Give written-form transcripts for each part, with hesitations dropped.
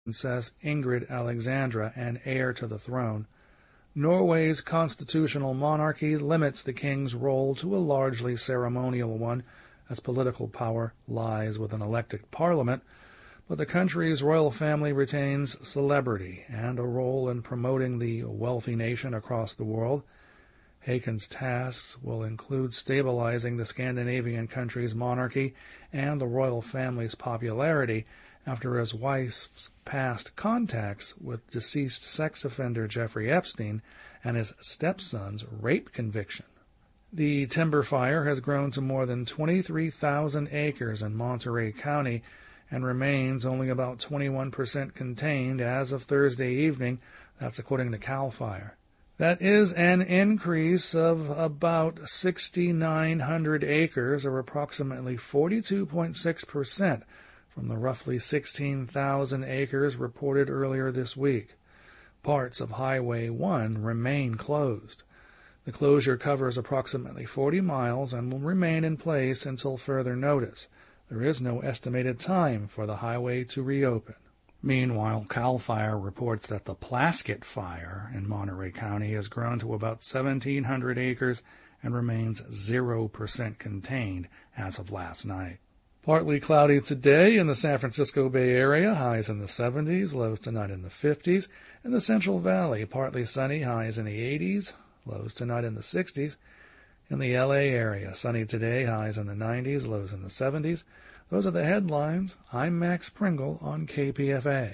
Princess Ingrid Alexandra and heir to the throne. Norway's constitutional monarchy limits the king's role to a largely ceremonial one, as political power lies with an elected parliament, but the country's royal family retains celebrity and a role in promoting the wealthy nation across the world. Hakon's tasks will include stabilizing the Scandinavian country's monarchy and the royal family's popularity after his wife's past contacts with deceased sex offender Jeffrey Epstein and his stepson's rape conviction. The timber fire has grown to more than 23,000 acres in Monterey County and remains only about 21% contained as of Thursday evening. That's according to CAL FIRE. That is an increase of about 6,900 acres, or approximately 42.6%, from the roughly 16,000 acres reported earlier this week. Parts of Highway 1 remain closed. The closure covers approximately 40 miles and will remain in place until further notice. There is no estimated time for the highway to reopen. Meanwhile, CAL FIRE reports that the Plaskett Fire in Monterey County has grown to about 1,700 acres and remains 0% contained as of last night. Partly cloudy today in the San Francisco Bay Area, highs in the 70s, lows tonight in the 50s. In the Central Valley, partly sunny, highs in the 80s, lows tonight in the 60s. In the LA area, sunny today, highs in the 90s, lows in the 70s. Those are the headlines. I'm Max Pringle on KPFA.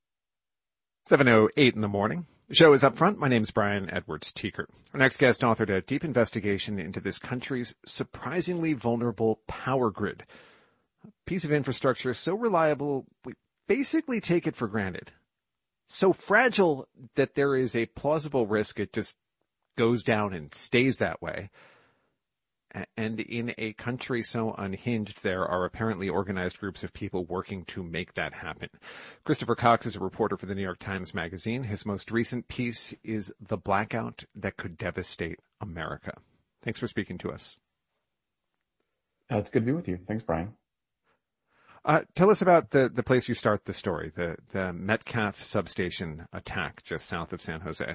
7:08 in the morning. The show is up front. My name's Brian Edwards Teekert. Our next guest authored a deep investigation into this country's surprisingly vulnerable power grid. A piece of infrastructure so reliable, we basically take it for granted. So fragile that there is a plausible risk it just goes down and stays that way. And in a country so unhinged, there are apparently organized groups of people working to make that happen. Christopher Cox is a reporter for the New York Times Magazine. His most recent piece is The Blackout That Could Devastate America. Thanks for speaking to us. It's good to be with you. Thanks, Brian. Tell us about the place you start the story, the Metcalf substation attack just south of San Jose.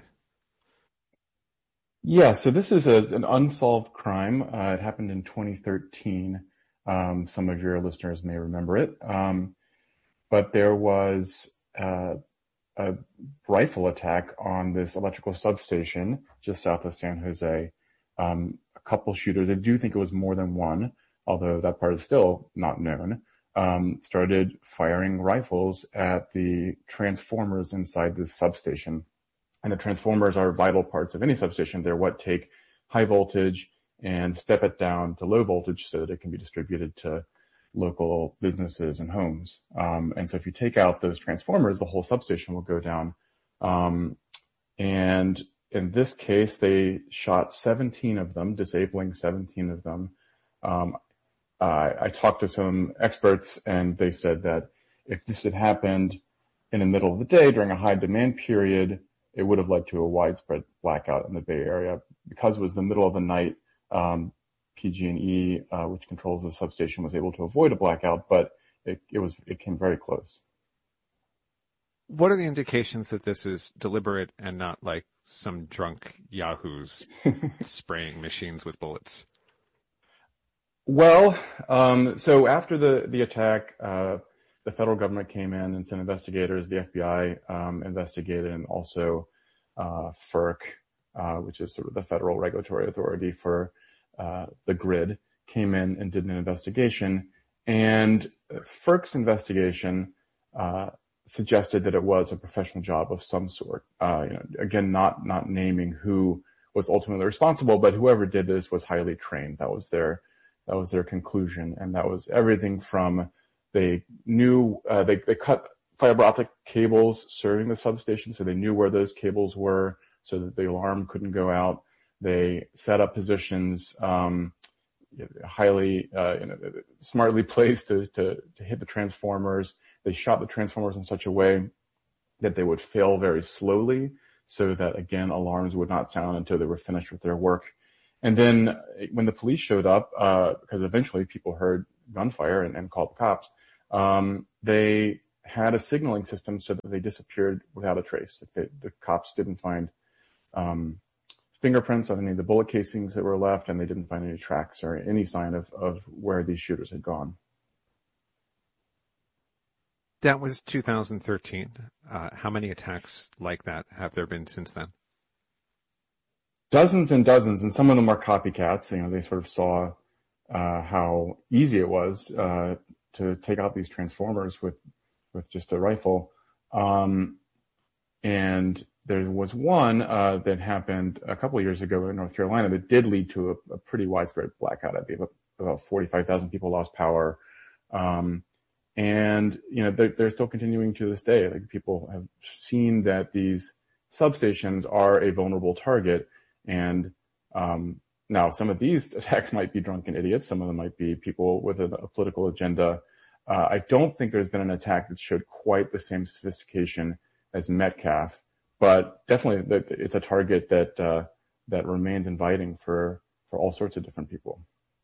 Yeah, so this is an unsolved crime. It happened in 2013. Some of your listeners may remember it. But there was a rifle attack on this electrical substation just south of San Jose. A couple shooters, I do think it was more than one, although that part is still not known, started firing rifles at the transformers inside this substation. And the transformers are vital parts of any substation. They're what take high voltage and step it down to low voltage so that it can be distributed to local businesses and homes. And so if you take out those transformers, the whole substation will go down. And in this case, they shot 17 of them, disabling 17 of them. I talked to some experts and they said that if this had happened in the middle of the day during a high demand period, it would have led to a widespread blackout in the Bay Area. Because it was the middle of the night, PG&E, which controls the substation, was able to avoid a blackout, but it came very close. What are the indications that this is deliberate and not like some drunk yahoos spraying machines with bullets? Well, so after the attack, the federal government came in and sent investigators. The FBI investigated, and also FERC, which is sort of the federal regulatory authority for the grid, came in and did an investigation. And FERC's investigation suggested that it was a professional job of some sort. Again, not naming who was ultimately responsible, but whoever did this was highly trained. That was their conclusion, and that was everything from they knew they cut fiber optic cables serving the substation, so they knew where those cables were so that the alarm couldn't go out. They set up positions highly smartly placed to hit the transformers. They shot the transformers in such a way that they would fail very slowly so that, again, alarms would not sound until they were finished with their work. And then when the police showed up, because eventually people heard gunfire and called the cops, they had a signaling system so that they disappeared without a trace. The cops didn't find fingerprints on any of the bullet casings that were left, and they didn't find any tracks or any sign of where these shooters had gone. That was 2013. How many attacks like that have there been since then? Dozens and dozens, and some of them are copycats. They sort of saw how easy it was to take out these transformers with just a rifle. And there was one that happened a couple of years ago in North Carolina that did lead to a pretty widespread blackout. I believe about 45,000 people lost power. And they're still continuing to this day. Like, people have seen that these substations are a vulnerable target. And now some of these attacks might be drunken idiots. Some of them might be people with a political agenda. I don't think there's been an attack that showed quite the same sophistication as Metcalfe, but definitely it's a target that remains inviting for all sorts of different people.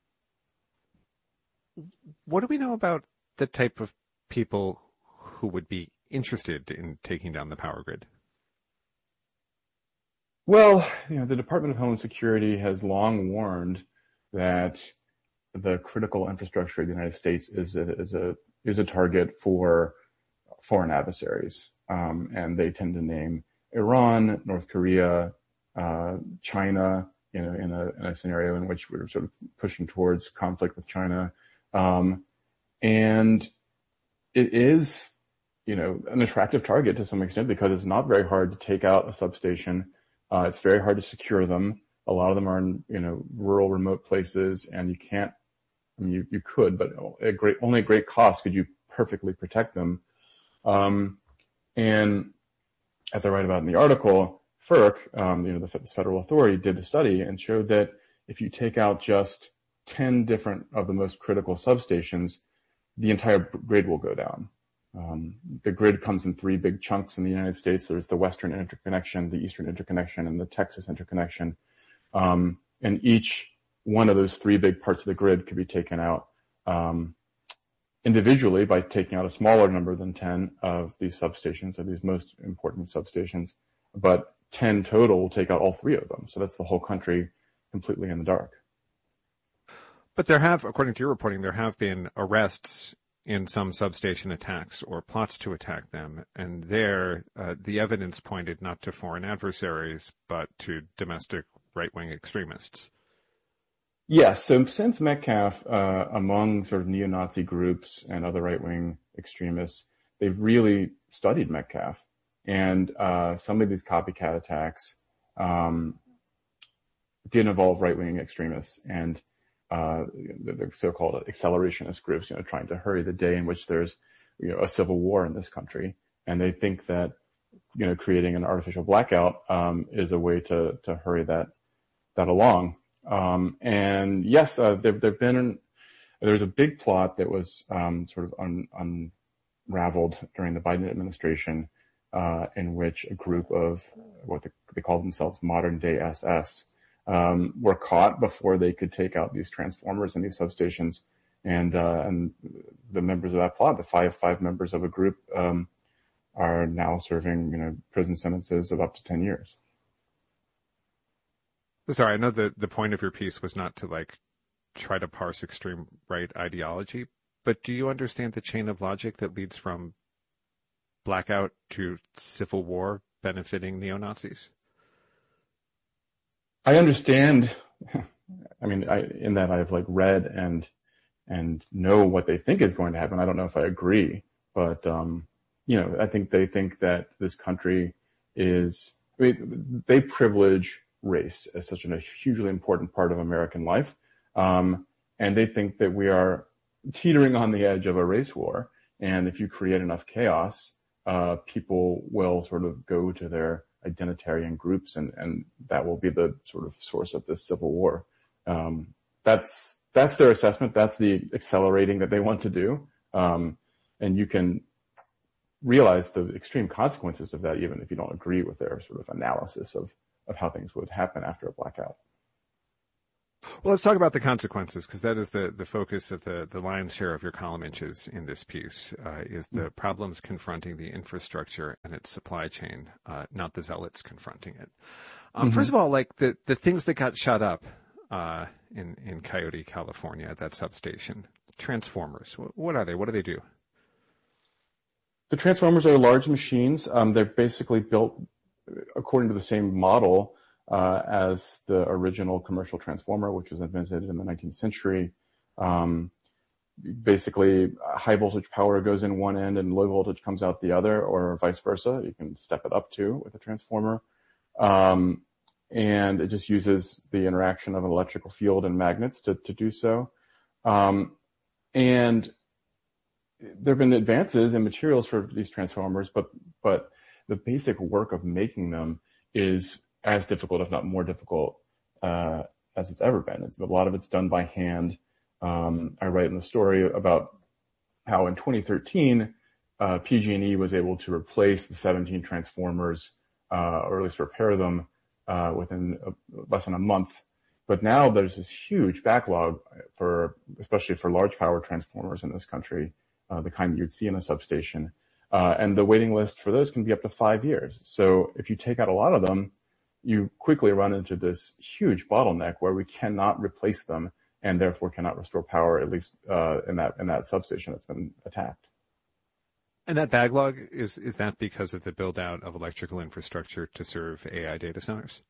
What do we know about the type of people who would be interested in taking down the power grid? Well, the Department of Homeland Security has long warned that the critical infrastructure of the United States is a target for foreign adversaries, and they tend to name Iran, North Korea, China, in a scenario in which we're sort of pushing towards conflict with China, and it is, an attractive target to some extent because it's not very hard to take out a substation. It's very hard to secure them. A lot of them are in, rural, remote places, and you could, but only at great cost could you perfectly protect them. And as I write about in the article, FERC, the federal authority, did a study and showed that if you take out just 10 different of the most critical substations, the entire grid will go down. The grid comes in three big chunks in the United States. There's the Western interconnection, the Eastern interconnection, and the Texas interconnection. And each one of those three big parts of the grid could be taken out individually by taking out a smaller number than 10 of these substations, of these most important substations. But 10 total will take out all three of them. So that's the whole country completely in the dark. But there have, according to your reporting, there have been arrests in some substation attacks or plots to attack them. And there, the evidence pointed not to foreign adversaries, but to domestic right-wing extremists. Yes. So since Metcalfe, among sort of neo-Nazi groups and other right-wing extremists, they've really studied Metcalfe. And some of these copycat attacks did involve right-wing extremists and the so-called accelerationist groups, trying to hurry the day in which there's, a civil war in this country. And they think that, creating an artificial blackout is a way to hurry that along. And yes, there's a big plot that was sort of unraveled during the Biden administration, in which a group of what they call themselves modern day SS were caught before they could take out these transformers and these substations. And the members of that plot, the five members of a group, are now serving, prison sentences of up to 10 years. Sorry, I know the point of your piece was not to try to parse extreme right ideology, but do you understand the chain of logic that leads from blackout to civil war benefiting neo-Nazis? I understand. I mean, in that I've read and know what they think is going to happen. I don't know if I agree, but I think they think that this country they privilege race as such a hugely important part of American life, and they think that we are teetering on the edge of a race war. And if you create enough chaos, people will sort of go to their identitarian groups, and that will be the sort of source of this civil war. That's their assessment. That's the accelerating that they want to do. And you can realize the extreme consequences of that, even if you don't agree with their sort of analysis of how things would happen after a blackout. Well, let's talk about the consequences, because that is the focus of the lion's share of your column inches in this piece, is the problems confronting the infrastructure and its supply chain, not the zealots confronting it. First of all, like the things that got shut up in Coyote, California, that substation, transformers. What are they? What do they do? The transformers are large machines. They're basically built according to the same model as the original commercial transformer, which was invented in the 19th century. Basically, high voltage power goes in one end and low voltage comes out the other, or vice versa. You can step it up too with a transformer. And it just uses the interaction of an electrical field and magnets to do so. And there have been advances in materials for these transformers, but the basic work of making them is as difficult, if not more difficult, as it's ever been. A lot of it's done by hand. I write in the story about how in 2013, PG&E was able to replace the 17 transformers, or at least repair them, within less than a month. But now there's this huge backlog especially for large power transformers in this country, the kind that you'd see in a substation. And the waiting list for those can be up to 5 years. So if you take out a lot of them, you quickly run into this huge bottleneck where we cannot replace them and therefore cannot restore power, at least in that substation that's been attacked. And that backlog, is that because of the build out of electrical infrastructure to serve AI data centers?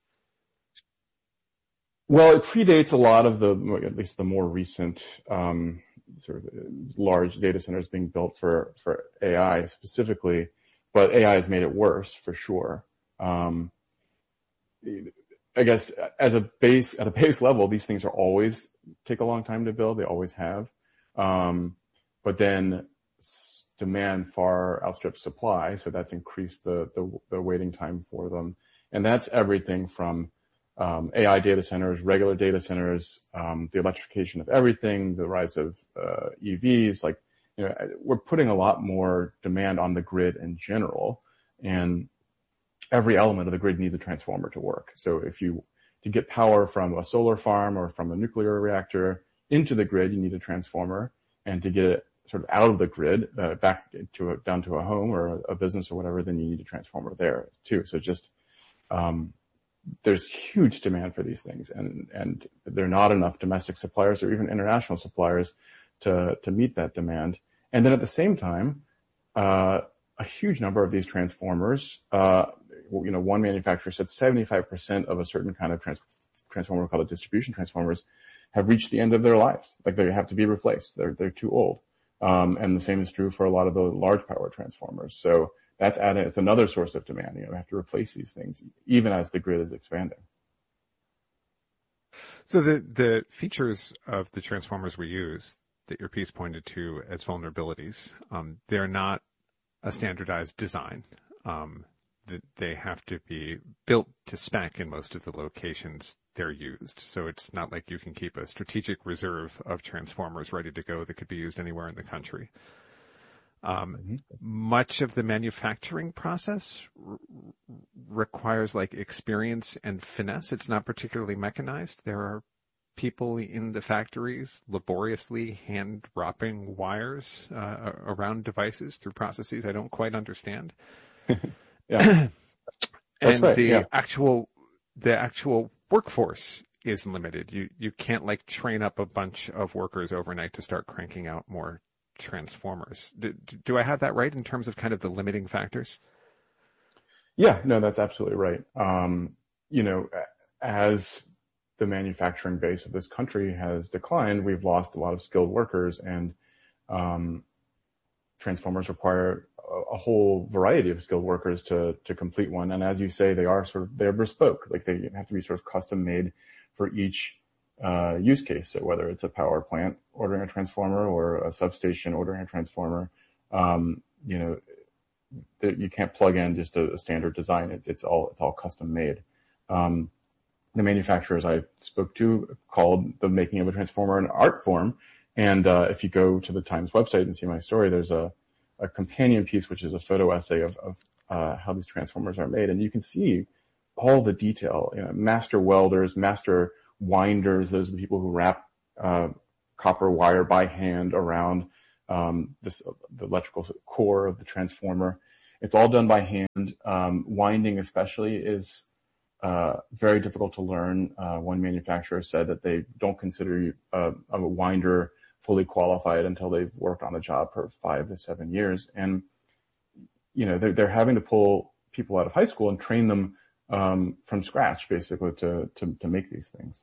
Well, it predates a lot of at least the more recent sort of large data centers being built for AI specifically, but AI has made it worse for sure. I guess at a base level, these things are always take a long time to build. They always have. But then demand far outstrips supply, so that's increased the waiting time for them. And that's everything from AI data centers, regular data centers, the electrification of everything, the rise of EVs. Like, we're putting a lot more demand on the grid in general, and every element of the grid needs a transformer to work. So to get power from a solar farm or from a nuclear reactor into the grid, you need a transformer, and to get it sort of out of the grid, back down to a home or a business or whatever, then you need a transformer there too. So just, there's huge demand for these things, and there are not enough domestic suppliers or even international suppliers to meet that demand. And then at the same time, a huge number of these transformers, one manufacturer said 75% of a certain kind of transformer, called a distribution transformers, have reached the end of their lives. Like, they have to be replaced. They're too old. And the same is true for a lot of the large power transformers. So it's another source of demand. We have to replace these things even as the grid is expanding. So the features of the transformers we use that your piece pointed to as vulnerabilities, they're not a standardized design. They have to be built to spec in most of the locations they're used. So it's not like you can keep a strategic reserve of transformers ready to go that could be used anywhere in the country. Much of the manufacturing process requires like experience and finesse. It's not particularly mechanized. There are people in the factories laboriously hand wrapping wires around devices through processes I don't quite understand. Yeah. And right, the actual workforce is limited. You can't like train up a bunch of workers overnight to start cranking out more transformers. Do I have that right in terms of kind of the limiting factors? Yeah, no, that's absolutely right. As the manufacturing base of this country has declined, we've lost a lot of skilled workers, and transformers require a whole variety of skilled workers to complete one. And as you say, they're bespoke. Like, they have to be sort of custom made for each use case. So whether it's a power plant ordering a transformer or a substation ordering a transformer, you can't plug in just a standard design. It's all custom made. The manufacturers I spoke to called the making of a transformer an art form. And if you go to the Times website and see my story, there's a companion piece, which is a photo essay of how these transformers are made. And you can see all the detail, master welders, master winders. Those are the people who wrap copper wire by hand around the electrical core of the transformer. It's all done by hand. Winding especially is very difficult to learn. One manufacturer said that they don't consider a winder fully qualified until they've worked on the job for 5 to 7 years. And, they're having to pull people out of high school and train them from scratch, basically, to make these things.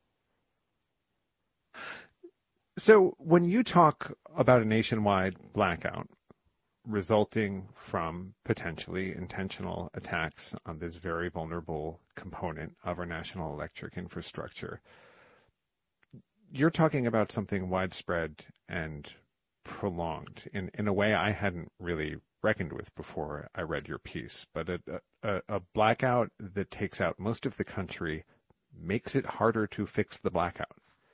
So when you talk about a nationwide blackout resulting from potentially intentional attacks on this very vulnerable component of our national electric infrastructure, you're talking about something widespread and prolonged in a way I hadn't really reckoned with before I read your piece. But a blackout that takes out most of the country makes it harder to fix the blackout.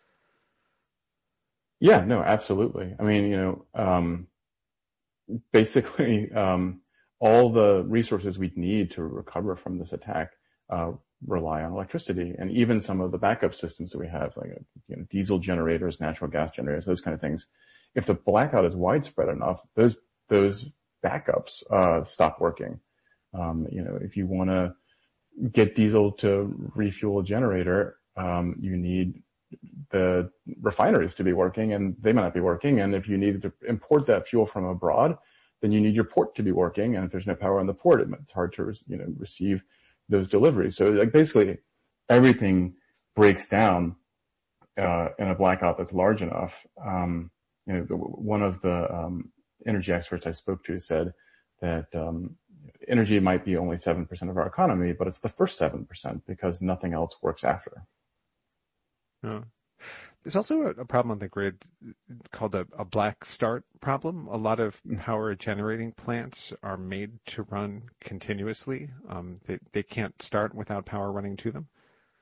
Yeah, no, absolutely. I mean, basically, all the resources we'd need to recover from this attack rely on electricity, and even some of the backup systems that we have, like diesel generators, natural gas generators, those kind of things. If the blackout is widespread enough, those backups stop working. If you want to get diesel to refuel a generator, you need the refineries to be working, and they might not be working. And if you need to import that fuel from abroad, then you need your port to be working. And if there's no power on the port, it's hard to receive those deliveries. So like basically everything breaks down in a blackout that's large enough. One of the energy experts I spoke to said that energy might be only 7% of our economy, but it's the first 7% because nothing else works after. Oh. There's also a problem on the grid called a black start problem. A lot of power generating plants are made to run continuously. They can't start without power running to them.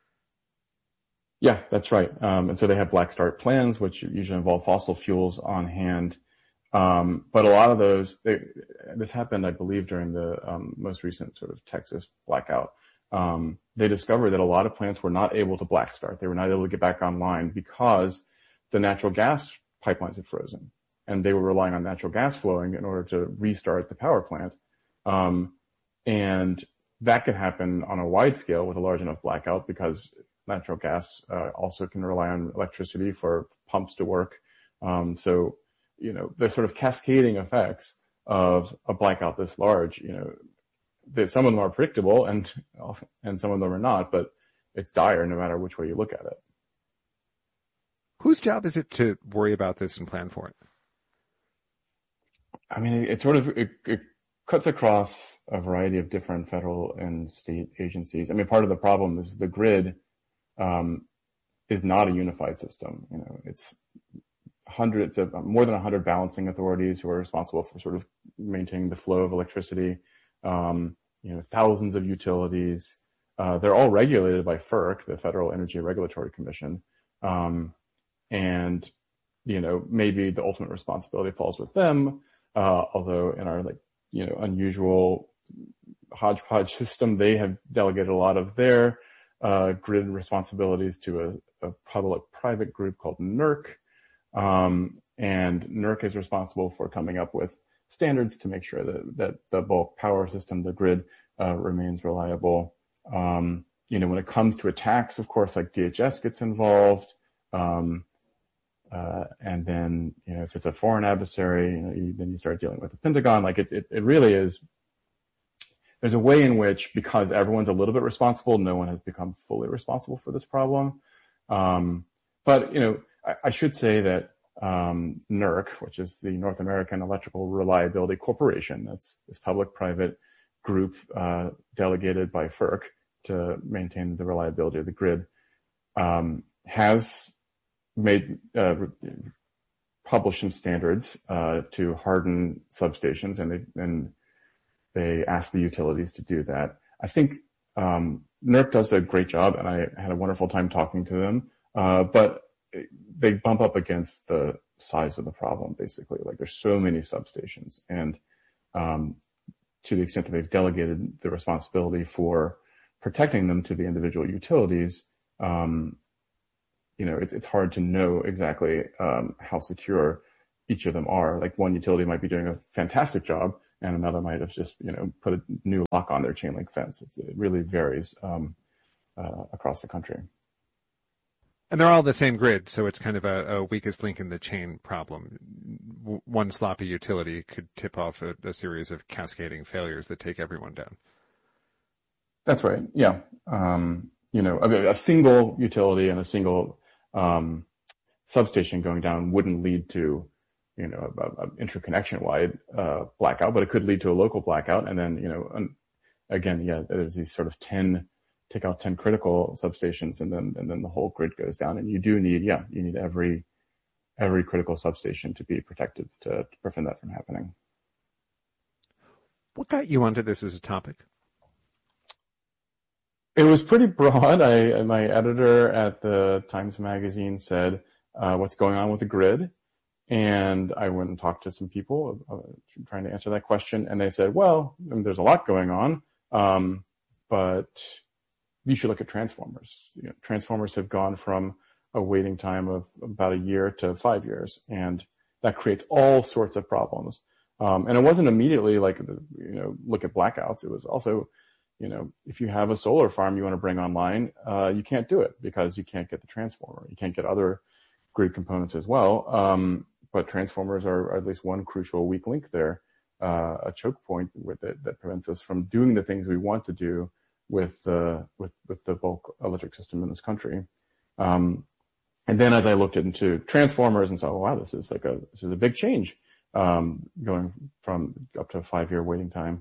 Yeah, that's right. And so they have black start plans, which usually involve fossil fuels on hand. But a lot of those, this happened, I believe, during the most recent sort of Texas blackout. They discovered that a lot of plants were not able to black start. They were not able to get back online because the natural gas pipelines had frozen, and they were relying on natural gas flowing in order to restart the power plant. And that can happen on a wide scale with a large enough blackout because natural gas also can rely on electricity for pumps to work. So, the sort of cascading effects of a blackout this large, some of them are predictable and some of them are not, but it's dire no matter which way you look at it. Whose job is it to worry about this and plan for it? I mean, it cuts across a variety of different federal and state agencies. I mean, part of the problem is the grid is not a unified system. It's hundreds of more than 100 balancing authorities who are responsible for sort of maintaining the flow of electricity. Thousands of utilities. They're all regulated by FERC, the Federal Energy Regulatory Commission. And maybe the ultimate responsibility falls with them. Although in our unusual hodgepodge system, they have delegated a lot of their grid responsibilities to a public-private group called NERC. And NERC is responsible for coming up with standards to make sure that the bulk power system, the grid, remains reliable. When it comes to attacks, of course, like DHS gets involved. And then, if it's a foreign adversary, then you start dealing with the Pentagon. Like it really is. There's a way in which, because everyone's a little bit responsible, no one has become fully responsible for this problem. But I should say that NERC, which is the North American Electrical Reliability Corporation, that's this public-private group delegated by FERC to maintain the reliability of the grid, has published some standards to harden substations, and they ask the utilities to do that. I think NERC does a great job, and I had a wonderful time talking to them, but they bump up against the size of the problem, basically. Like, there's so many substations, and to the extent that they've delegated the responsibility for protecting them to the individual utilities, it's hard to know exactly how secure each of them are. Like one utility might be doing a fantastic job, and another might have just put a new lock on their chain link fence. It really varies across the country. And they're all the same grid, so it's kind of a weakest link in the chain problem. One sloppy utility could tip off a series of cascading failures that take everyone down. That's right. Yeah. A single utility and a single substation going down wouldn't lead to, an interconnection-wide blackout, but it could lead to a local blackout. And then, there's these sort of take out 10 critical substations, and then the whole grid goes down. And you need every critical substation to be protected to prevent that from happening. What got you onto this as a topic? It was pretty broad. My editor at the Times Magazine said, what's going on with the grid? And I went and talked to some people trying to answer that question. And they said, well, there's a lot going on, but you should look at transformers. Transformers have gone from a waiting time of about a year to 5 years, and that creates all sorts of problems. And it wasn't immediately like, look at blackouts. It was also, if you have a solar farm you want to bring online, you can't do it because you can't get the transformer. You can't get other grid components as well. But transformers are at least one crucial weak link there, a choke point with it that prevents us from doing the things we want to do with the bulk electric system in this country. And then as I looked into transformers and saw, wow, this is a big change, going from up to a 5-year waiting time.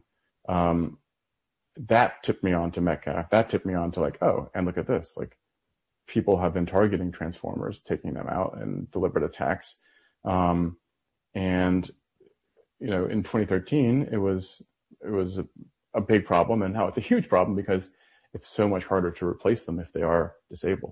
That tipped me on to Metcalfe. That tipped me on to and look at this. People have been targeting transformers, taking them out in deliberate attacks. And, in 2013, it was a big problem, and now it's a huge problem because it's so much harder to replace them if they are disabled.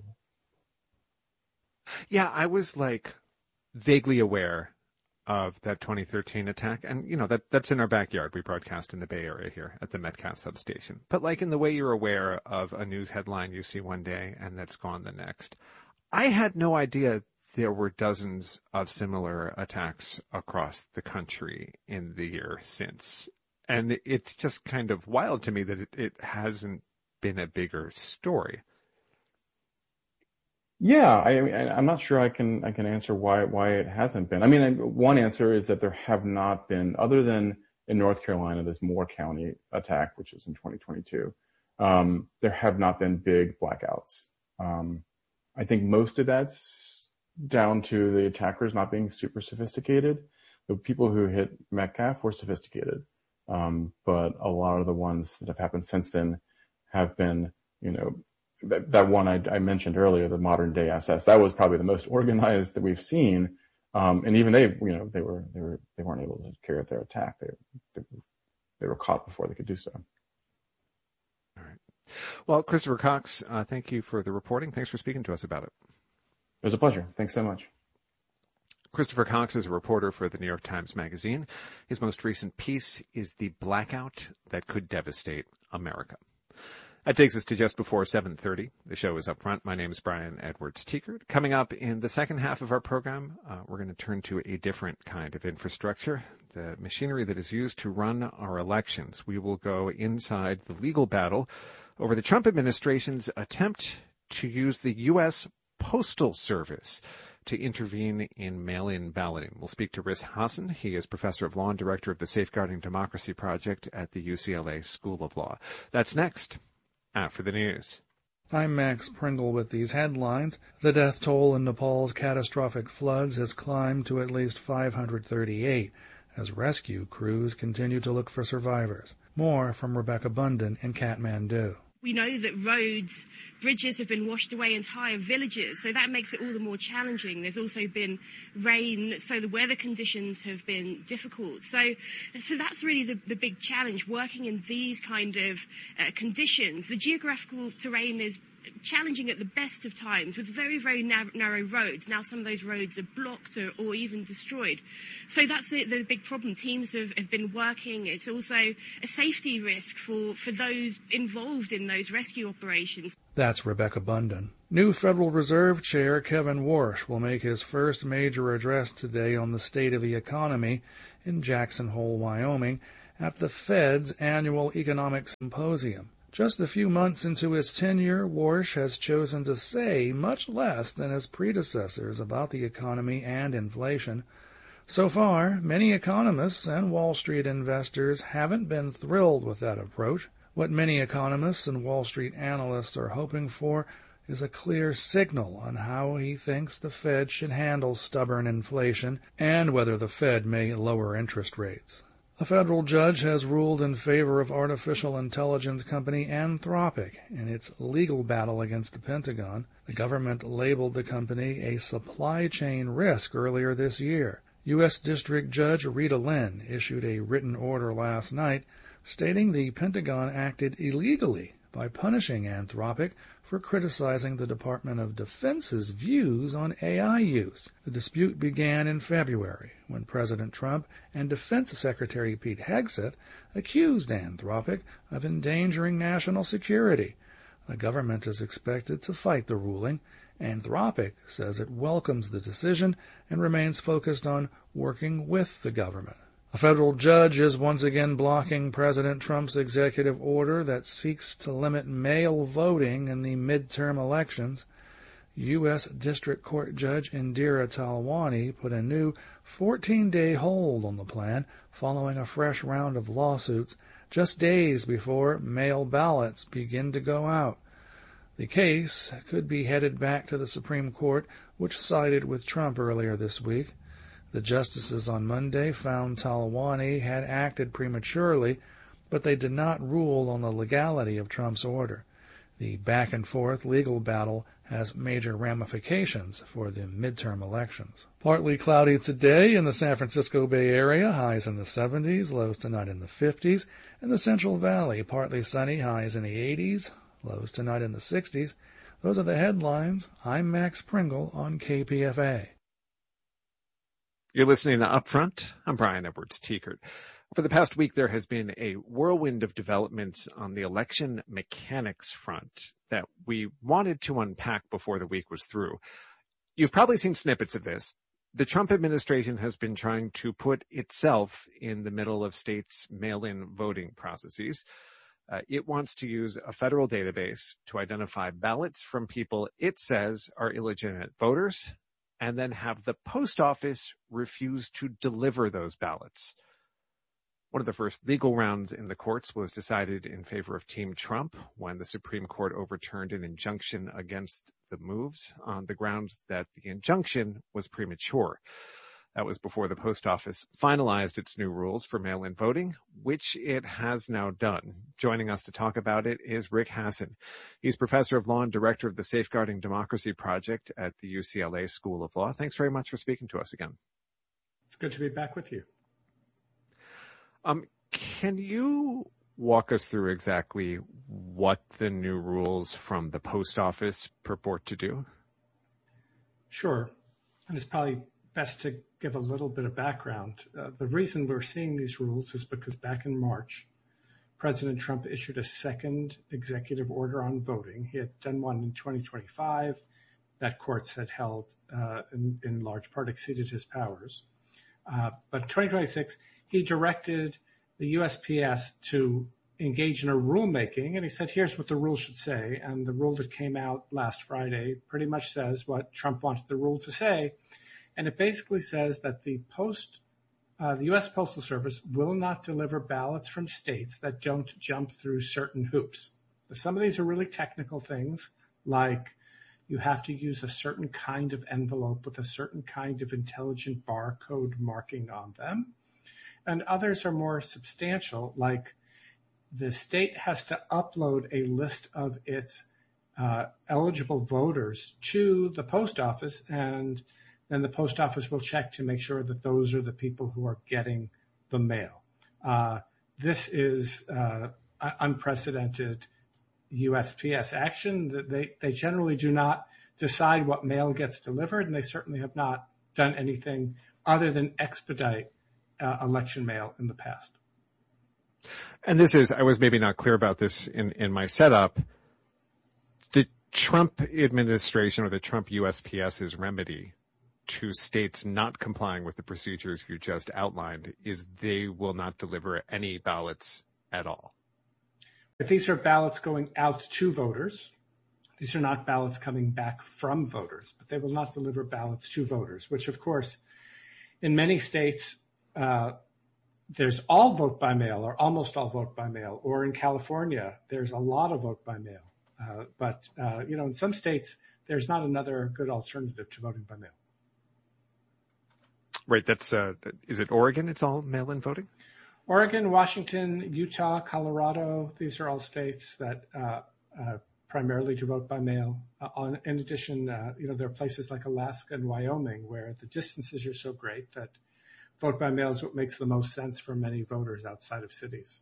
Yeah, I was vaguely aware of that 2013 attack, and that's in our backyard. We broadcast in the Bay Area here at the Metcalfe substation. But in the way you're aware of a news headline you see one day and that's gone the next, I had no idea there were dozens of similar attacks across the country in the year since. And it's just kind of wild to me that it hasn't been a bigger story. Yeah, I'm not sure I can answer why it hasn't been. I mean, one answer is that there have not been, other than in North Carolina, this Moore County attack, which is in 2022. There have not been big blackouts. I think most of that's down to the attackers not being super sophisticated. The people who hit Metcalfe were sophisticated, but a lot of the ones that have happened since then have been, that one I mentioned earlier, the modern day SS, that was probably the most organized that we've seen. And even they weren't able to carry out their attack. They were caught before they could do so. All right. Well, Christopher Cox, thank you for the reporting. Thanks for speaking to us about it. It was a pleasure. Thanks so much. Christopher Cox is a reporter for the New York Times Magazine. His most recent piece is The Blackout That Could Devastate America. That takes us to just before 7:30. The show is up front. My name is Brian Edwards-Tiekert. Coming up in the second half of our program, we're going to turn to a different kind of infrastructure, the machinery that is used to run our elections. We will go inside the legal battle over the Trump administration's attempt to use the U.S. Postal Service to intervene in mail-in balloting. We'll speak to Riz Hassan. He is professor of law and director of the Safeguarding Democracy Project at the UCLA School of Law. That's next. After the news. I'm Max Pringle with these headlines. The death toll in Nepal's catastrophic floods has climbed to at least 538 as rescue crews continue to look for survivors. More from Rebecca Bunden in Kathmandu. We know that roads, bridges have been washed away, entire villages, so that makes it all the more challenging. There's also been rain, so the weather conditions have been difficult. So that's really the big challenge, working in these kind of conditions. The geographical terrain is challenging at the best of times with very, very narrow roads. Now some of those roads are blocked or even destroyed. So that's the big problem. Teams have been working. It's also a safety risk for those involved in those rescue operations. That's Rebecca Bunden. New Federal Reserve Chair Kevin Warsh will make his first major address today on the state of the economy in Jackson Hole, Wyoming, at the Fed's annual economic symposium. Just a few months into his tenure, Warsh has chosen to say much less than his predecessors about the economy and inflation. So far, many economists and Wall Street investors haven't been thrilled with that approach. What many economists and Wall Street analysts are hoping for is a clear signal on how he thinks the Fed should handle stubborn inflation and whether the Fed may lower interest rates. A federal judge has ruled in favor of artificial intelligence company Anthropic in its legal battle against the Pentagon. The government labeled the company a supply chain risk earlier this year. U.S. District Judge Rita Lynn issued a written order last night stating the Pentagon acted illegally by punishing Anthropic for criticizing the Department of Defense's views on AI use. The dispute began in February when President Trump and Defense Secretary Pete Hegseth accused Anthropic of endangering national security. The government is expected to fight the ruling. Anthropic says it welcomes the decision and remains focused on working with the government. A federal judge is once again blocking President Trump's executive order that seeks to limit mail voting in the midterm elections. U.S. District Court Judge Indira Talwani put a new 14-day hold on the plan following a fresh round of lawsuits just days before mail ballots begin to go out. The case could be headed back to the Supreme Court, which sided with Trump earlier this week. The justices on Monday found Talwani had acted prematurely, but they did not rule on the legality of Trump's order. The back-and-forth legal battle has major ramifications for the midterm elections. Partly cloudy today in the San Francisco Bay Area, highs in the 70s, lows tonight in the 50s. In the Central Valley, partly sunny, highs in the 80s, lows tonight in the 60s. Those are the headlines. I'm Max Pringle on KPFA. You're listening to Upfront. I'm Brian Edwards-Tiekert. For the past week, there has been a whirlwind of developments on the election mechanics front that we wanted to unpack before the week was through. You've probably seen snippets of this. The Trump administration has been trying to put itself in the middle of states' mail-in voting processes. It wants to use a federal database to identify ballots from people it says are illegitimate voters, and then have the post office refuse to deliver those ballots. One of the first legal rounds in the courts was decided in favor of Team Trump when the Supreme Court overturned an injunction against the moves on the grounds that the injunction was premature. That was before the post office finalized its new rules for mail-in voting, which it has now done. Joining us to talk about it is Rick Hasen. He's professor of law and director of the Safeguarding Democracy Project at the UCLA School of Law. Thanks very much for speaking to us again. It's good to be back with you. Can you walk us through exactly what the new rules from the post office purport to do? Sure. And it's probably best to give a little bit of background. The reason we're seeing these rules is because back in March, President Trump issued a second executive order on voting. He had done one in 2025 that courts had held in large part exceeded his powers. But in 2026, he directed the USPS to engage in a rulemaking, and he said, here's what the rule should say. And the rule that came out last Friday pretty much says what Trump wanted the rule to say. And it basically says that the U.S. Postal Service will not deliver ballots from states that don't jump through certain hoops. Some of these are really technical things, like you have to use a certain kind of envelope with a certain kind of intelligent barcode marking on them. And others are more substantial, like the state has to upload a list of its eligible voters to the post office, and then the post office will check to make sure that those are the people who are getting the mail. This is unprecedented. USPS action. They generally do not decide what mail gets delivered, and they certainly have not done anything other than expedite election mail in the past. And I was maybe not clear about this in my setup. The Trump administration or the Trump USPS's remedy to states not complying with the procedures you just outlined is they will not deliver any ballots at all. If these are ballots going out to voters, these are not ballots coming back from voters, but they will not deliver ballots to voters, which, of course, in many states, there's all vote by mail or almost all vote by mail, or in California, there's a lot of vote by mail. But in some states, there's not another good alternative to voting by mail. Right. Is it Oregon? It's all mail-in voting? Oregon, Washington, Utah, Colorado, these are all states that primarily do vote by mail. In addition, there are places like Alaska and Wyoming where the distances are so great that vote by mail is what makes the most sense for many voters outside of cities.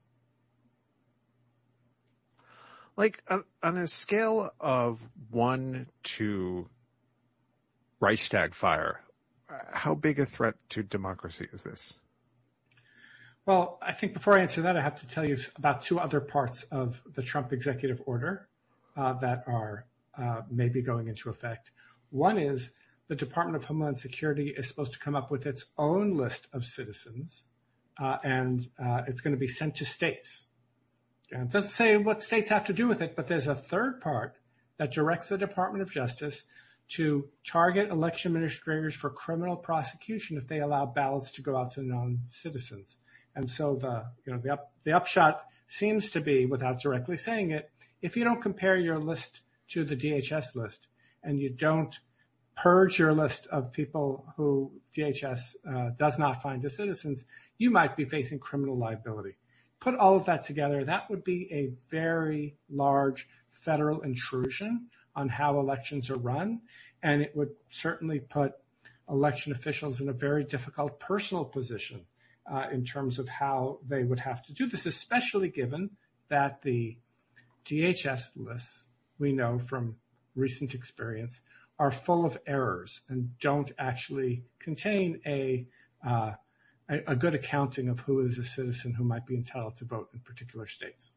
Like on a scale of 1 to Reichstag fire, how big a threat to democracy is this? Well, I think before I answer that, I have to tell you about two other parts of the Trump executive order that are maybe going into effect. One is the Department of Homeland Security is supposed to come up with its own list of citizens, and it's going to be sent to states. And it doesn't say what states have to do with it, but there's a third part that directs the Department of Justice to target election administrators for criminal prosecution if they allow ballots to go out to non-citizens. And so the upshot seems to be, without directly saying it, if you don't compare your list to the DHS list and you don't purge your list of people who DHS does not find as citizens, you might be facing criminal liability. Put all of that together, that would be a very large federal intrusion on how elections are run, and it would certainly put election officials in a very difficult personal position in terms of how they would have to do this, especially given that the DHS lists, we know from recent experience, are full of errors and don't actually contain a good accounting of who is a citizen who might be entitled to vote in particular states.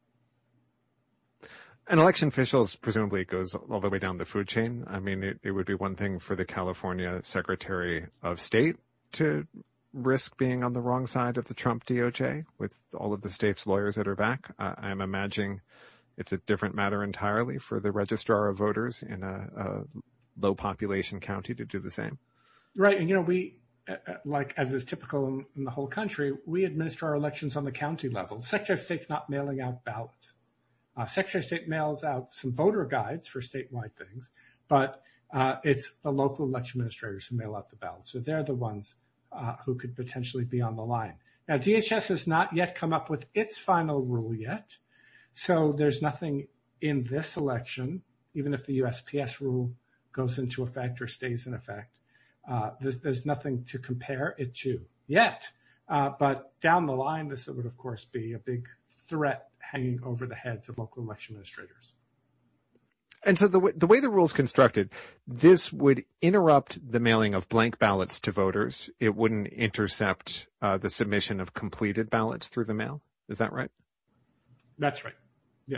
And election officials, presumably it goes all the way down the food chain. I mean, it would be one thing for the California Secretary of State to risk being on the wrong side of the Trump DOJ with all of the state's lawyers at her back. I'm imagining it's a different matter entirely for the registrar of voters in a low population county to do the same. Right. And, we, like as is typical in the whole country, we administer our elections on the county level. The Secretary of State's not mailing out ballots. Secretary of State mails out some voter guides for statewide things, but it's the local election administrators who mail out the ballots. So they're the ones who could potentially be on the line. Now, DHS has not yet come up with its final rule yet. So there's nothing in this election, even if the USPS rule goes into effect or stays in effect. There's nothing to compare it to yet. But down the line, this would, of course, be a big threat hanging over the heads of local election administrators. And so the way the rule's constructed, this would interrupt the mailing of blank ballots to voters. It wouldn't intercept the submission of completed ballots through the mail. Is that right? That's right. Yeah.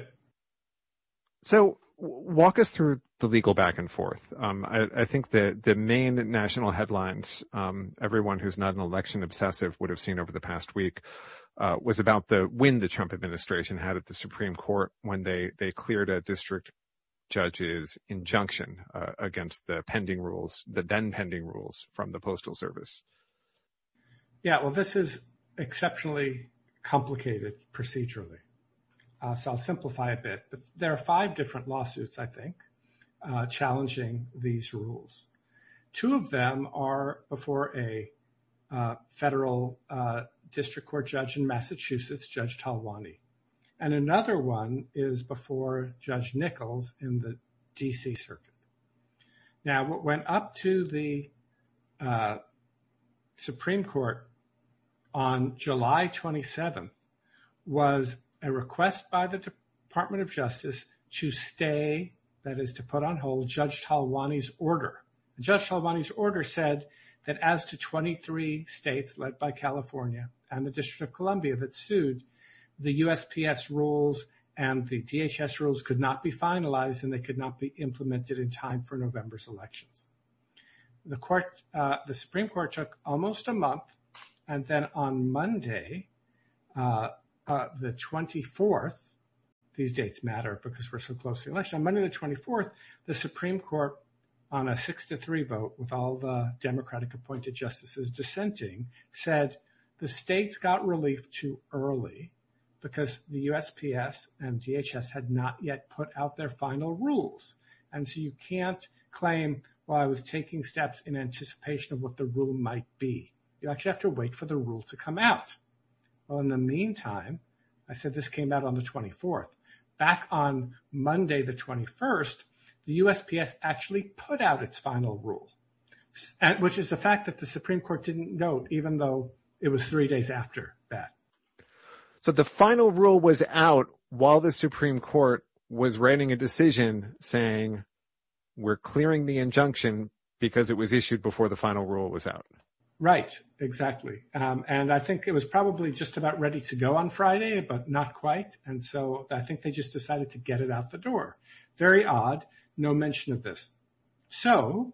So walk us through the legal back and forth. I think the main national headlines, everyone who's not an election obsessive would have seen over the past week, was about the win the Trump administration had at the Supreme Court when they cleared a district judge's injunction against the then pending rules from the Postal Service. Yeah, well, this is exceptionally complicated procedurally. So I'll simplify a bit. But there are 5 different lawsuits, I think, challenging these rules. 2 of them are before a federal district court judge in Massachusetts, Judge Talwani. And another one is before Judge Nichols in the D.C. Circuit. Now, what went up to the Supreme Court on July 27th was a request by the Department of Justice to stay, that is to put on hold, Judge Talwani's order. Judge Talwani's order said that as to 23 states led by California and the District of Columbia that sued, the USPS rules and the DHS rules could not be finalized and they could not be implemented in time for November's elections. The Supreme Court took almost a month, and then on Monday, the 24th, these dates matter because we're so close to the election. On Monday the 24th, the Supreme Court, on a 6-3 vote with all the Democratic appointed justices dissenting, said the states got relief too early because the USPS and DHS had not yet put out their final rules. And so you can't claim, well, I was taking steps in anticipation of what the rule might be. You actually have to wait for the rule to come out. Well, in the meantime, I said this came out on the 24th. Back on Monday, the 21st, the USPS actually put out its final rule, which is the fact that the Supreme Court didn't note, even though it was 3 days after that. So the final rule was out while the Supreme Court was writing a decision saying we're clearing the injunction because it was issued before the final rule was out. Right, exactly. And I think it was probably just about ready to go on Friday, but not quite. And so I think they just decided to get it out the door. Very odd. No mention of this. So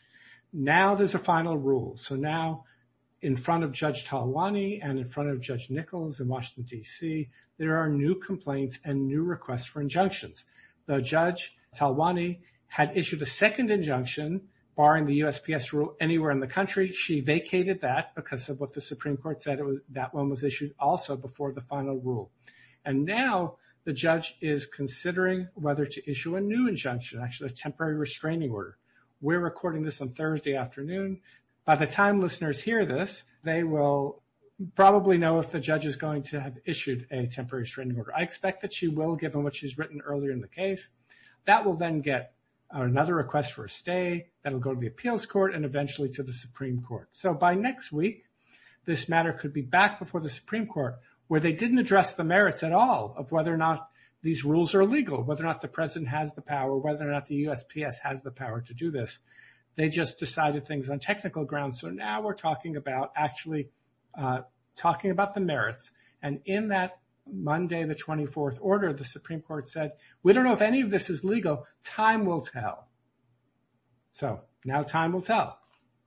now there's a final rule. So now in front of Judge Talwani and in front of Judge Nichols in Washington, D.C., there are new complaints and new requests for injunctions. The Judge Talwani had issued a second injunction barring the USPS rule anywhere in the country. She vacated that because of what the Supreme Court said. That one was issued also before the final rule. And now the judge is considering whether to issue a new injunction, actually a temporary restraining order. We're recording this on Thursday afternoon. By the time listeners hear this, they will probably know if the judge is going to have issued a temporary restraining order. I expect that she will, given what she's written earlier in the case. That will then get another request for a stay. That'll go to the appeals court and eventually to the Supreme Court. So by next week, this matter could be back before the Supreme Court, where they didn't address the merits at all of whether or not these rules are legal, whether or not the president has the power, whether or not the USPS has the power to do this. They just decided things on technical grounds. So now we're talking about actually talking about the merits. And in that Monday, the 24th order, the Supreme Court said, we don't know if any of this is legal. Time will tell. So now time will tell.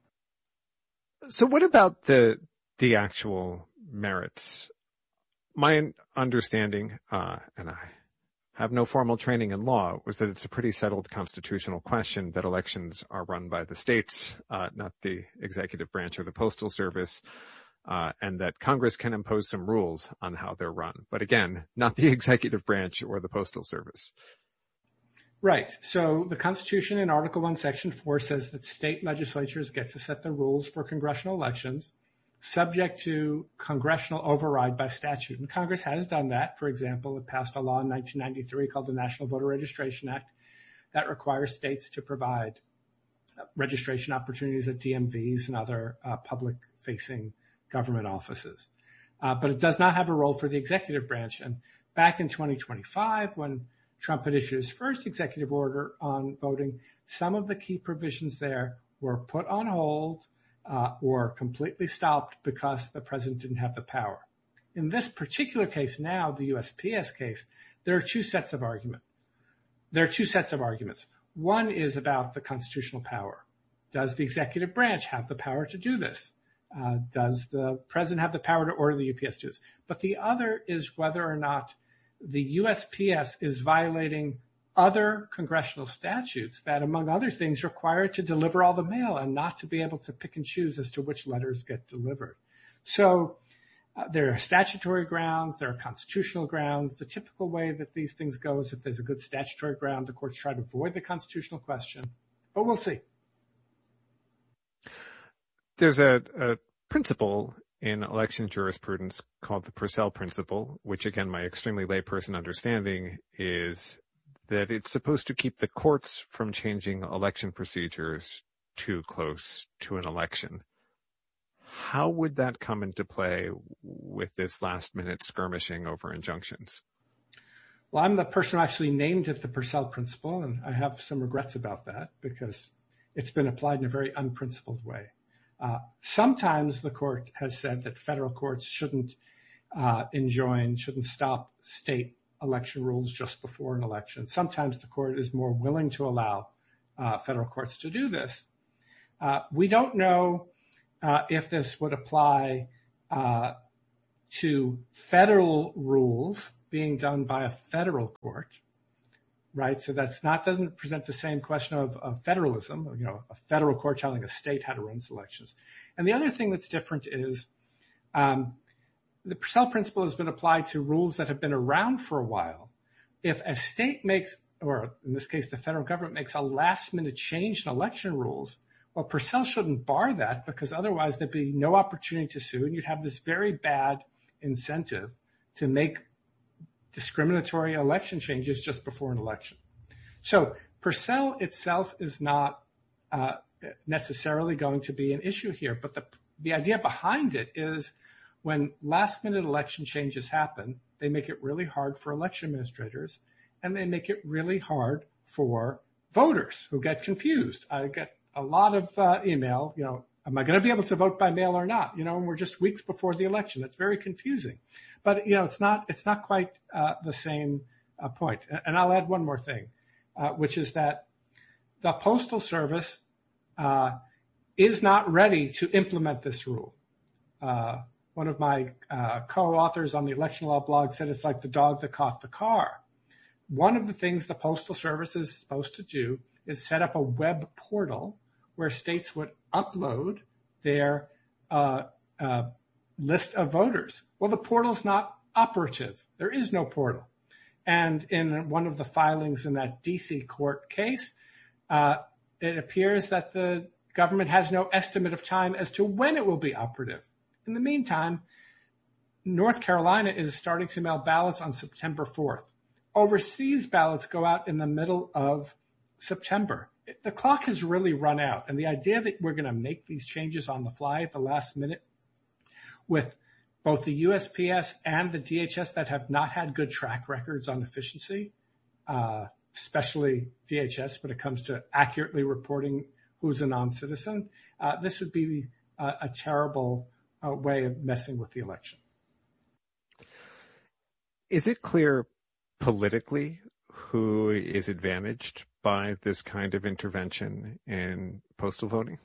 So what about the actual merits? My understanding, and I have no formal training in law, was that it's a pretty settled constitutional question that elections are run by the states, not the executive branch or the Postal Service. And that Congress can impose some rules on how they're run. But again, not the executive branch or the Postal Service. Right. So the Constitution in Article 1, Section 4 says that state legislatures get to set the rules for congressional elections subject to congressional override by statute. And Congress has done that. For example, it passed a law in 1993 called the National Voter Registration Act that requires states to provide registration opportunities at DMVs and other public-facing government offices. But it does not have a role for the executive branch. And back in 2025, when Trump had issued his first executive order on voting, some of the key provisions there were put on hold or completely stopped because the president didn't have the power. In this particular case now, the USPS case, there are two sets of arguments. One is about the constitutional power. Does the executive branch have the power to do this? Does the president have the power to order the UPS to do this? But the other is whether or not the USPS is violating other congressional statutes that, among other things, require it to deliver all the mail and not to be able to pick and choose as to which letters get delivered. So there are statutory grounds, there are constitutional grounds. The typical way that these things go is if there's a good statutory ground, the courts try to avoid the constitutional question. But we'll see. There's a principle in election jurisprudence called the Purcell principle, which, again, my extremely layperson understanding is that it's supposed to keep the courts from changing election procedures too close to an election. How would that come into play with this last-minute skirmishing over injunctions? Well, I'm the person who actually named it the Purcell principle, and I have some regrets about that because it's been applied in a very unprincipled way. Sometimes the court has said that federal courts shouldn't stop state election rules just before an election. Sometimes the court is more willing to allow federal courts to do this. We don't know if this would apply to federal rules being done by a federal court, right? So doesn't present the same question of federalism, a federal court telling a state how to run its elections. And the other thing that's different is the Purcell principle has been applied to rules that have been around for a while. If a state makes, or in this case, the federal government makes a last-minute change in election rules, well, Purcell shouldn't bar that because otherwise there'd be no opportunity to sue, and you'd have this very bad incentive to make discriminatory election changes just before an election. So Purcell itself is not necessarily going to be an issue here, but the idea behind it is when last-minute election changes happen, they make it really hard for election administrators, and they make it really hard for voters who get confused. I get a lot of email, am I going to be able to vote by mail or not? And we're just weeks before the election. It's very confusing. But, it's not quite the same point. And I'll add one more thing, which is that the Postal Service is not ready to implement this rule. One of my co-authors on the election law blog said it's like the dog that caught the car. One of the things the Postal Service is supposed to do is set up a web portal where states would upload their list of voters. Well, the portal's not operative. There is no portal. And in one of the filings in that D.C. court case, it appears that the government has no estimate of time as to when it will be operative. In the meantime, North Carolina is starting to mail ballots on September 4th. Overseas ballots go out in the middle of September. The clock has really run out, and the idea that we're going to make these changes on the fly at the last minute with both the USPS and the DHS that have not had good track records on efficiency, especially DHS when it comes to accurately reporting who's a non-citizen, this would be a terrible way of messing with the election. Is it clear politically who is advantaged by this kind of intervention in postal voting?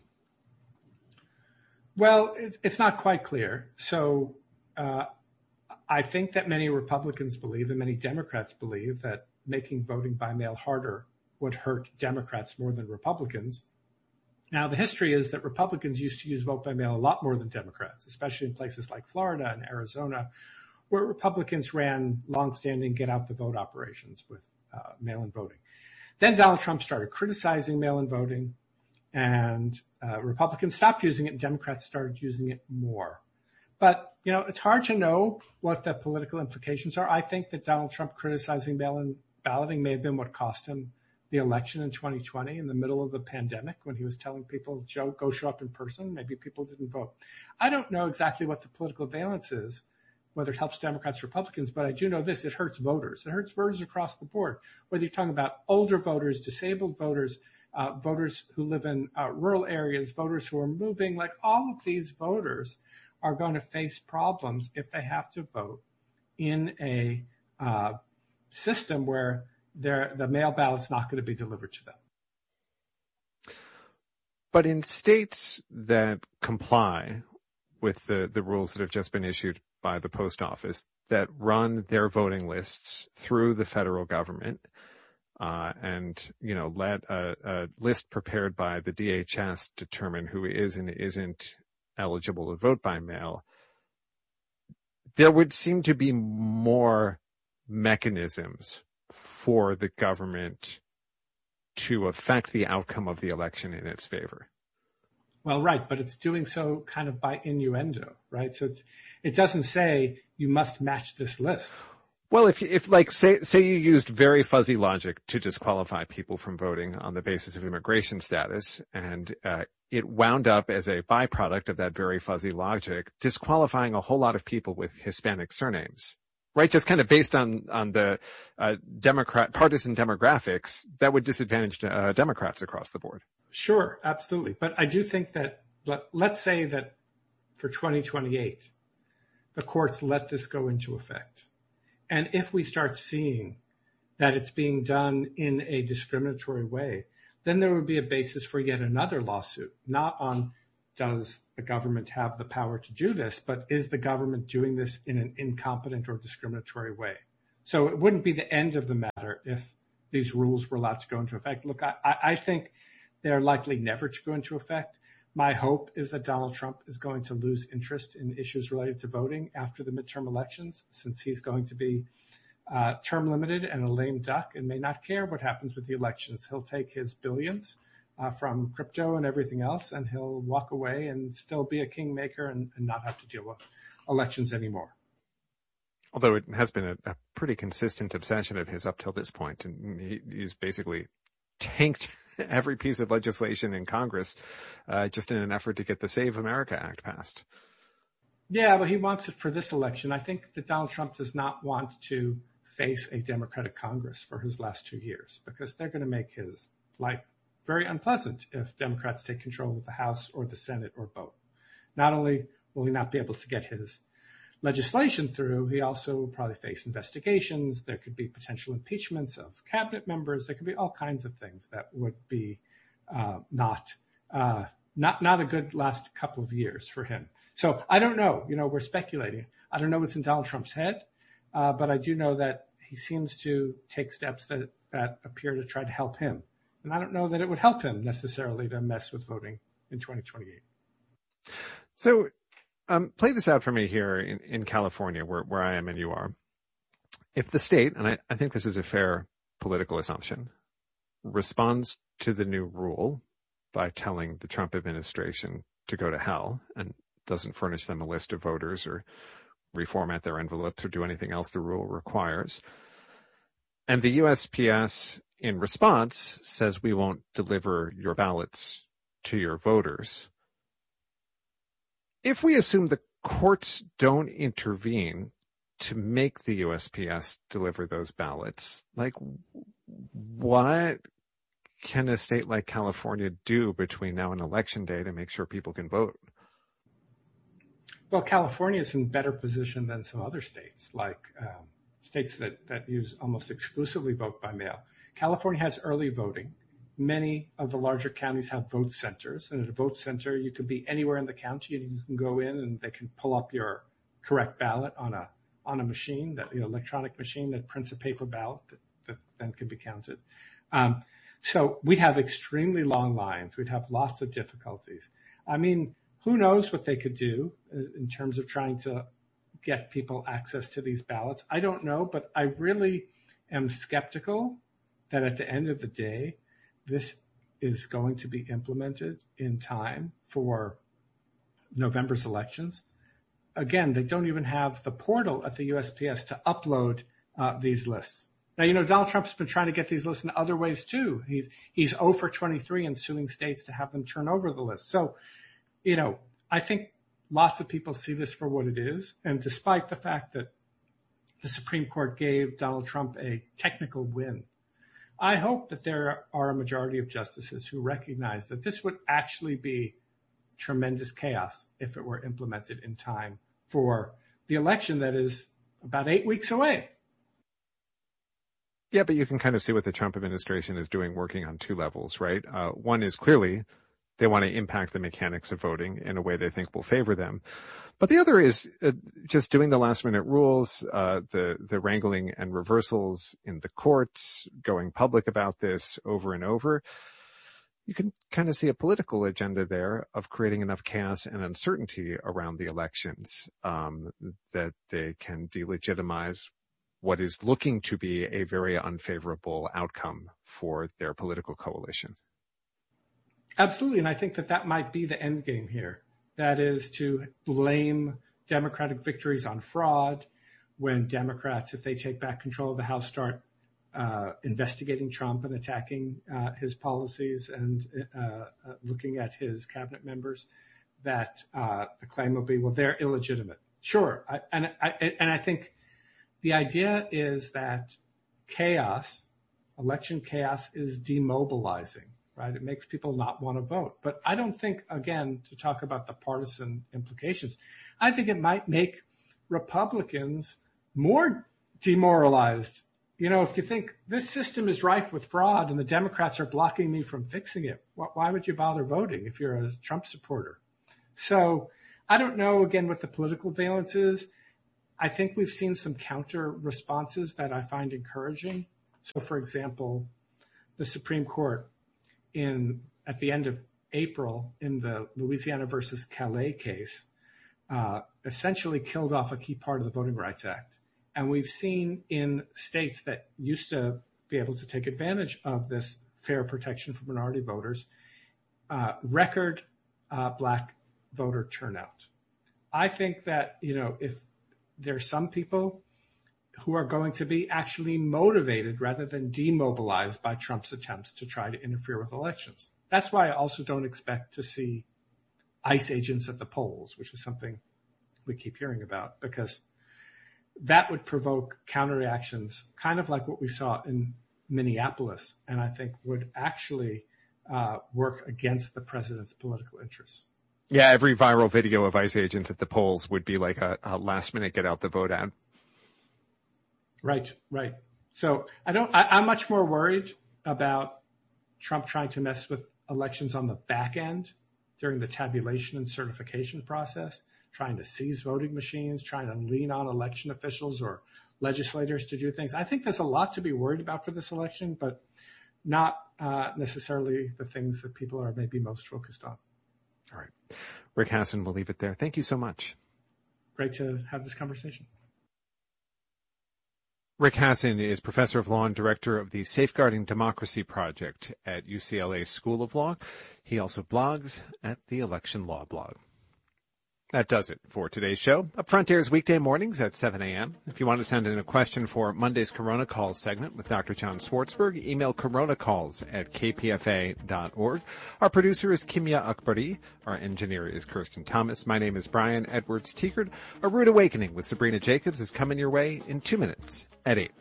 Well, it's not quite clear. So I think that many Republicans believe and many Democrats believe that making voting by mail harder would hurt Democrats more than Republicans. Now, the history is that Republicans used to use vote by mail a lot more than Democrats, especially in places like Florida and Arizona, where Republicans ran longstanding get-out-the-vote operations with mail-in voting. Then Donald Trump started criticizing mail-in voting, and Republicans stopped using it, and Democrats started using it more. But, it's hard to know what the political implications are. I think that Donald Trump criticizing mail-in balloting may have been what cost him the election in 2020 in the middle of the pandemic when he was telling people, Joe, go show up in person. Maybe people didn't vote. I don't know exactly what the political valence is, whether it helps Democrats or Republicans, but I do know this, it hurts voters. It hurts voters across the board, whether you're talking about older voters, disabled voters, voters who live in rural areas, voters who are moving, like all of these voters are going to face problems if they have to vote in a system where the mail ballot's not going to be delivered to them. But in states that comply with the rules that have just been issued by the post office, that run their voting lists through the federal government, and let a list prepared by the DHS determine who is and isn't eligible to vote by mail, there would seem to be more mechanisms for the government to affect the outcome of the election in its favor. Well, right, but it's doing so kind of by innuendo, right? So it doesn't say you must match this list. Well, if like say you used very fuzzy logic to disqualify people from voting on the basis of immigration status, and it wound up as a byproduct of that very fuzzy logic disqualifying a whole lot of people with Hispanic surnames, right? Just kind of based on the partisan demographics, that would disadvantage Democrats across the board. Sure, absolutely. But I do think that, let's say that for 2028, the courts let this go into effect. And if we start seeing that it's being done in a discriminatory way, then there would be a basis for yet another lawsuit, not on does the government have the power to do this, but is the government doing this in an incompetent or discriminatory way? So it wouldn't be the end of the matter if these rules were allowed to go into effect. Look, I think they're likely never to go into effect. My hope is that Donald Trump is going to lose interest in issues related to voting after the midterm elections, since he's going to be term limited and a lame duck and may not care what happens with the elections. He'll take his billions from crypto and everything else, and he'll walk away and still be a kingmaker and not have to deal with elections anymore. Although it has been a pretty consistent obsession of his up till this point, and he's basically tanked every piece of legislation in Congress just in an effort to get the Save America Act passed. Yeah, but he wants it for this election. I think that Donald Trump does not want to face a Democratic Congress for his last 2 years, because they're going to make his life very unpleasant if Democrats take control of the House or the Senate or both. Not only will he not be able to get his legislation through, he also will probably face investigations. There could be potential impeachments of cabinet members. There could be all kinds of things that would be not a good last couple of years for him. So I don't know. We're speculating. I don't know what's in Donald Trump's head, but I do know that he seems to take steps that appear to try to help him. And I don't know that it would help him necessarily to mess with voting in 2028. So play this out for me here in California, where I am and you are. If the state, and I think this is a fair political assumption, responds to the new rule by telling the Trump administration to go to hell and doesn't furnish them a list of voters or reformat their envelopes or do anything else the rule requires, and the USPS in response says we won't deliver your ballots to your voters, if we assume the courts don't intervene to make the USPS deliver those ballots, what can a state like California do between now and election day to make sure people can vote? Well, California is in better position than some other states, like states that use almost exclusively vote by mail. California has early voting. Many of the larger counties have vote centers, and at a vote center, you can be anywhere in the county, and you can go in and they can pull up your correct ballot on a machine, that electronic machine that prints a paper ballot that then can be counted. So we'd have extremely long lines. We'd have lots of difficulties. I mean, who knows what they could do in terms of trying to get people access to these ballots? I don't know, but I really am skeptical that at the end of the day, this is going to be implemented in time for November's elections. Again, they don't even have the portal at the USPS to upload these lists. Now, Donald Trump's been trying to get these lists in other ways too. He's 0 for 23 and suing states to have them turn over the list. So, I think lots of people see this for what it is. And despite the fact that the Supreme Court gave Donald Trump a technical win, I hope that there are a majority of justices who recognize that this would actually be tremendous chaos if it were implemented in time for the election that is about 8 weeks away. Yeah, but you can kind of see what the Trump administration is doing, working on two levels, right? One is clearly they want to impact the mechanics of voting in a way they think will favor them. But the other is just doing the last minute rules, the wrangling and reversals in the courts, going public about this over and over. You can kind of see a political agenda there of creating enough chaos and uncertainty around the elections that they can delegitimize what is looking to be a very unfavorable outcome for their political coalition. Absolutely. And I think that might be the end game here. That is to blame Democratic victories on fraud when Democrats, if they take back control of the House, start investigating Trump and attacking his policies and looking at his cabinet members, that the claim will be, well, they're illegitimate. Sure. And I think The idea is that election chaos is demobilizing, right? It makes people not want to vote. But I don't think, again, to talk about the partisan implications, I think it might make Republicans more demoralized. You know, if you think this system is rife with fraud and the Democrats are blocking me from fixing it, why would you bother voting if you're a Trump supporter? So I don't know, again, what the political valence is. I think we've seen some counter responses that I find encouraging. So, for example, the Supreme Court at the end of April in the Louisiana versus Calais case essentially killed off a key part of the Voting Rights Act. And we've seen in states that used to be able to take advantage of this fair protection for minority voters, record black voter turnout. I think that, you know, if there's some people who are going to be actually motivated rather than demobilized by Trump's attempts to try to interfere with elections. That's why I also don't expect to see ICE agents at the polls, which is something we keep hearing about, because that would provoke counterreactions, kind of like what we saw in Minneapolis, and I think would actually work against the president's political interests. Yeah, every viral video of ICE agents at the polls would be like a last-minute get-out-the-vote ad. Right. So I'm much more worried about Trump trying to mess with elections on the back end during the tabulation and certification process, trying to seize voting machines, trying to lean on election officials or legislators to do things. I think there's a lot to be worried about for this election, but not necessarily the things that people are maybe most focused on. All right. Rick Hasen, we'll leave it there. Thank you so much. Great to have this conversation. Rick Hasen is professor of law and director of the Safeguarding Democracy Project at UCLA School of Law. He also blogs at the Election Law blog. That does it for today's show. Upfront airs weekday mornings at 7 a.m. If you want to send in a question for Monday's Corona Calls segment with Dr. John Swartzberg, email coronacalls@kpfa.org. Our producer is Kimya Akbari. Our engineer is Kirsten Thomas. My name is Brian Edwards Tiekert. A Rude Awakening with Sabrina Jacobs is coming your way in 2 minutes at 8.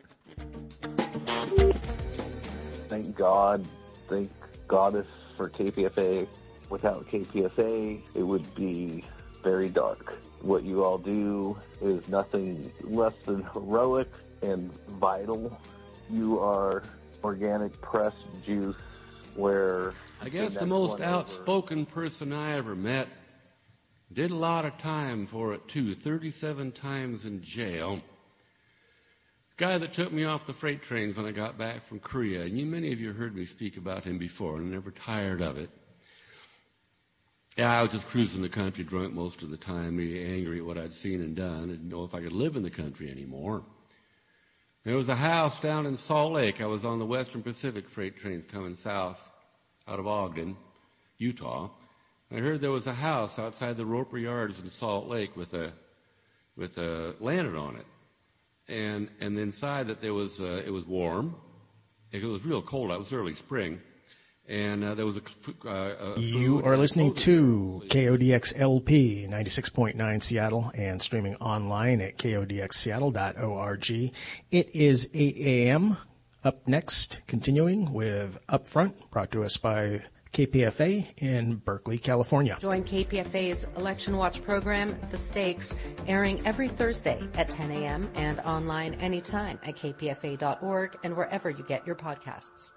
Thank God. Thank Goddess for KPFA. Without KPFA, it would be very dark. What you all do is nothing less than heroic and vital. You are organic press juice where... I guess the most outspoken person I ever met. Did a lot of time for it, too. 37 times in jail. The guy that took me off the freight trains when I got back from Korea. And many of you heard me speak about him before, and I'm never tired of it. Yeah, I was just cruising the country drunk most of the time, really angry at what I'd seen and done. I didn't know if I could live in the country anymore. There was a house down in Salt Lake. I was on the Western Pacific freight trains coming south out of Ogden, Utah. I heard there was a house outside the Roper Yards in Salt Lake with a lantern on it. And inside that there was, it was warm. It was real cold. It was early spring. And there was you are listening to KODX-LP 96.9 Seattle and streaming online at kodxseattle.org. It is 8 a.m. Up next, continuing with Upfront, brought to us by KPFA in Berkeley, California. Join KPFA's Election Watch program, The Stakes, airing every Thursday at 10 a.m. and online anytime at kpfa.org and wherever you get your podcasts.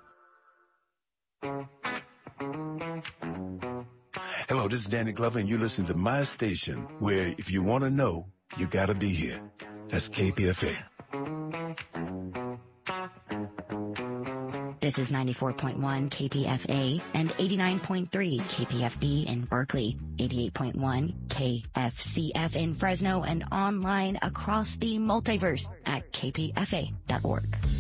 Hello, this is Danny Glover, and you listen to my station, where if you want to know, you got to be here. That's KPFA. This is 94.1 KPFA and 89.3 KPFB in Berkeley, 88.1 KFCF in Fresno, and online across the multiverse at kpfa.org.